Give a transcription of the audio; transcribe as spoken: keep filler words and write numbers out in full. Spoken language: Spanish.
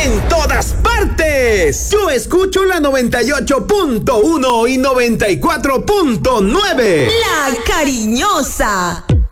en todas partes. Yo escucho la noventa y ocho punto uno y noventa y cuatro punto nueve. La Cariñosa.